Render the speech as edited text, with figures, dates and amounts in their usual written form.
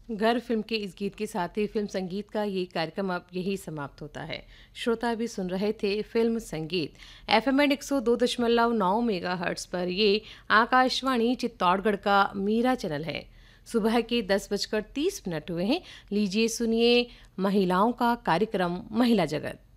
घर फिल्म के इस गीत के साथ ही फिल्म संगीत का ये कार्यक्रम अब यही समाप्त होता है। श्रोता भी सुन रहे थे फिल्म संगीत एफएम 102.9 मेगाहर्ट्ज पर। ये आकाशवाणी चित्तौड़गढ़ का मीरा चैनल है। सुबह के 10:30 हुए हैं। लीजिए सुनिए महिलाओं का कार्यक्रम महिला जगत।